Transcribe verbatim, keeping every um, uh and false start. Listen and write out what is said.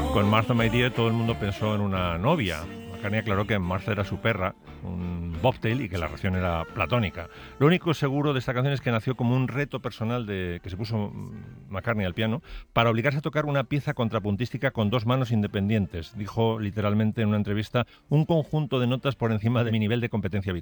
Con Martha My Dear todo el mundo pensó en una novia. McCartney aclaró que Martha era su perra, un bobtail, y que la relación era platónica. Lo único seguro de esta canción es que nació como un reto personal de, que se puso McCartney al piano para obligarse a tocar una pieza contrapuntística con dos manos independientes. Dijo literalmente en una entrevista: un conjunto de notas por encima de mi nivel de competencia habitual.